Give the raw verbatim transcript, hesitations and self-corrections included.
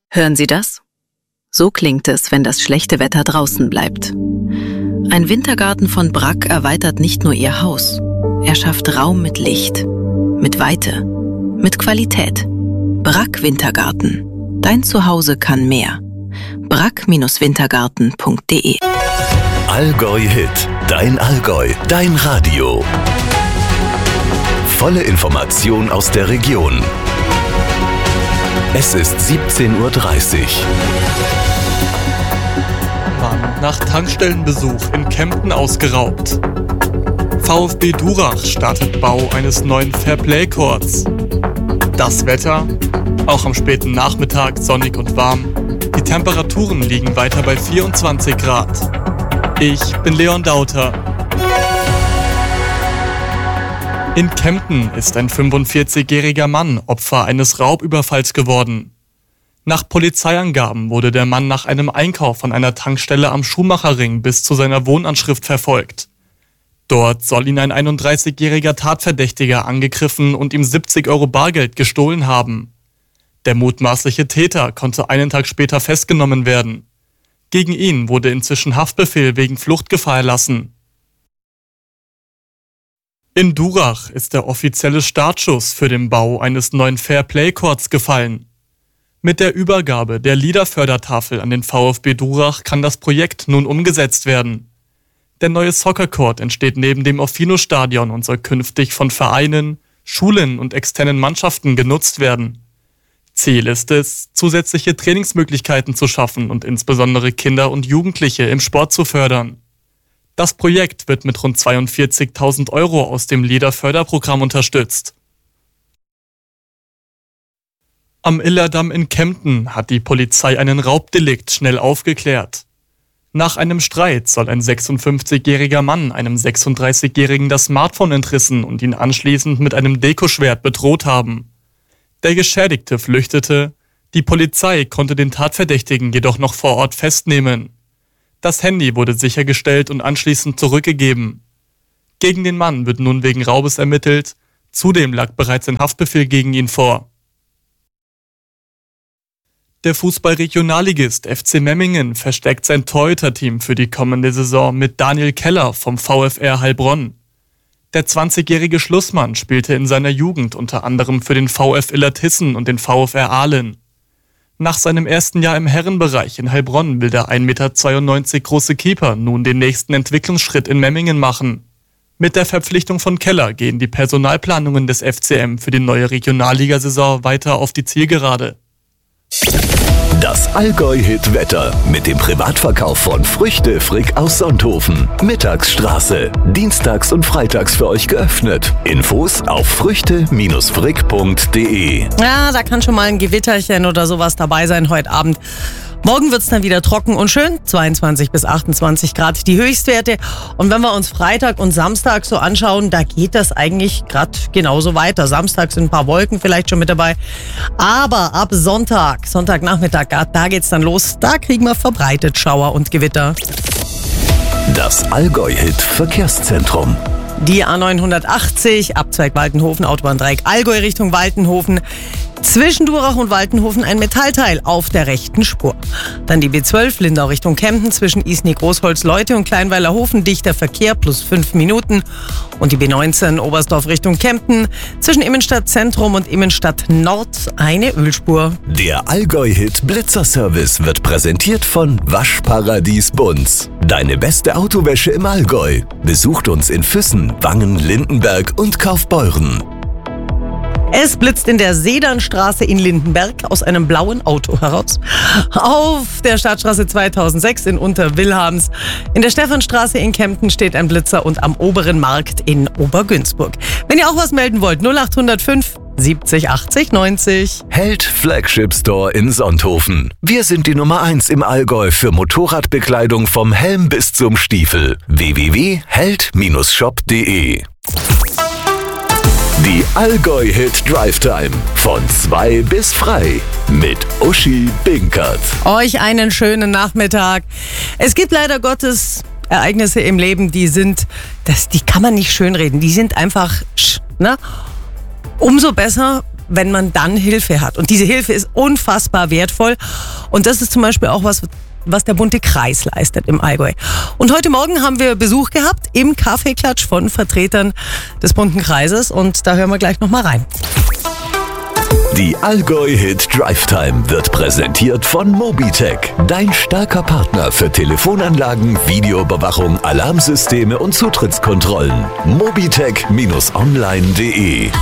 Hören Sie das? So klingt es, wenn das schlechte Wetter draußen bleibt. Ein Wintergarten von Bragg erweitert nicht nur Ihr Haus. Er schafft Raum mit Licht, mit Weite, mit Qualität. Bragg Wintergarten. Dein Zuhause kann mehr. bragg Wintergarten punkt de Allgäu Hit. Dein Allgäu. Dein Radio. Volle Information aus der Region. Es ist siebzehn Uhr dreißig. Mann nach Tankstellenbesuch in Kempten ausgeraubt. VfB Durach startet Bau eines neuen Fairplay-Courts. Das Wetter? Auch am späten Nachmittag sonnig und warm. Die Temperaturen liegen weiter bei vierundzwanzig Grad. Ich bin Leon Dauter. In Kempten ist ein fünfundvierzigjähriger Mann Opfer eines Raubüberfalls geworden. Nach Polizeiangaben wurde der Mann nach einem Einkauf an einer Tankstelle am Schuhmacherring bis zu seiner Wohnanschrift verfolgt. Dort soll ihn ein einunddreißigjähriger Tatverdächtiger angegriffen und ihm siebzig Euro Bargeld gestohlen haben. Der mutmaßliche Täter konnte einen Tag später festgenommen werden. Gegen ihn wurde inzwischen Haftbefehl wegen Fluchtgefahr erlassen. In Durach ist der offizielle Startschuss für den Bau eines neuen Fairplay-Courts gefallen. Mit der Übergabe der Liederfördertafel an den VfB Durach kann das Projekt nun umgesetzt werden. Der neue Soccer-Court entsteht neben dem Offino-Stadion und soll künftig von Vereinen, Schulen und externen Mannschaften genutzt werden. Ziel ist es, zusätzliche Trainingsmöglichkeiten zu schaffen und insbesondere Kinder und Jugendliche im Sport zu fördern. Das Projekt wird mit rund zweiundvierzigtausend Euro aus dem Liederförderprogramm unterstützt. Am Illerdamm in Kempten hat die Polizei einen Raubdelikt schnell aufgeklärt. Nach einem Streit soll ein sechsundfünfzigjähriger Mann einem sechsunddreißigjährigen das Smartphone entrissen und ihn anschließend mit einem Dekoschwert bedroht haben. Der Geschädigte flüchtete, die Polizei konnte den Tatverdächtigen jedoch noch vor Ort festnehmen. Das Handy wurde sichergestellt und anschließend zurückgegeben. Gegen den Mann wird nun wegen Raubes ermittelt, zudem lag bereits ein Haftbefehl gegen ihn vor. Der Fußball-Regionalligist F C Memmingen verstärkt sein Torhüter-Team für die kommende Saison mit Daniel Keller vom VfR Heilbronn. Der zwanzigjährige Schlussmann spielte in seiner Jugend unter anderem für den VfL Illertissen und den VfR Aalen. Nach seinem ersten Jahr im Herrenbereich in Heilbronn will der ein Meter zweiundneunzig große Keeper nun den nächsten Entwicklungsschritt in Memmingen machen. Mit der Verpflichtung von Keller gehen die Personalplanungen des F C M für die neue Regionalligasaison weiter auf die Zielgerade. Das Allgäu-Hit-Wetter mit dem Privatverkauf von Früchte Frick aus Sonthofen. Mittagsstraße. Dienstags und freitags für euch geöffnet. Infos auf früchte Frick punkt de. Ja, da kann schon mal ein Gewitterchen oder sowas dabei sein heute Abend. Morgen wird's dann wieder trocken und schön, zweiundzwanzig bis achtundzwanzig Grad die Höchstwerte. Und wenn wir uns Freitag und Samstag so anschauen, da geht das eigentlich gerade genauso weiter. Samstag sind ein paar Wolken vielleicht schon mit dabei. Aber ab Sonntag, Sonntagnachmittag, da geht's dann los. Da kriegen wir verbreitet Schauer und Gewitter. Das Allgäu-Hit-Verkehrszentrum. Die A neunhundertachtzig, Abzweig Waltenhofen, Autobahndreieck Allgäu Richtung Waltenhofen. Zwischen Durach und Waltenhofen ein Metallteil auf der rechten Spur. Dann die B zwölf Lindau Richtung Kempten zwischen Isny, Großholz, Leute und Kleinweilerhofen. Dichter Verkehr plus fünf Minuten. Und die B neunzehn Oberstdorf Richtung Kempten zwischen Immenstadt Zentrum und Immenstadt Nord eine Ölspur. Der Allgäu-Hit Blitzerservice wird präsentiert von Waschparadies Bunz. Deine beste Autowäsche im Allgäu. Besucht uns in Füssen, Wangen, Lindenberg und Kaufbeuren. Es blitzt in der Sedernstraße in Lindenberg aus einem blauen Auto heraus. Auf der Stadtstraße zweitausendsechs in Unterwilhams. In der Stephanstraße in Kempten steht ein Blitzer und am Oberen Markt in Obergünzburg. Wenn ihr auch was melden wollt, null acht null fünf siebzig achtzig neunzig. Held Flagship Store in Sonthofen. Wir sind die Nummer eins im Allgäu für Motorradbekleidung vom Helm bis zum Stiefel. w w w punkt held shop punkt de. Die Allgäu-Hit Drive Time von zwei bis frei mit Uschi Binkert. Euch einen schönen Nachmittag. Es gibt leider Gottes Ereignisse im Leben, die sind, das, die kann man nicht schönreden. Die sind einfach, ne? Umso besser, wenn man dann Hilfe hat. Und diese Hilfe ist unfassbar wertvoll. Und das ist zum Beispiel auch was, was der Bunte Kreis leistet im Allgäu. Und heute Morgen haben wir Besuch gehabt im Kaffeeklatsch von Vertretern des Bunten Kreises. Und da hören wir gleich nochmal rein. Die Allgäu-Hit Drive Time wird präsentiert von Mobitech, dein starker Partner für Telefonanlagen, Videoüberwachung, Alarmsysteme und Zutrittskontrollen. mobitech Bindestrich online punkt de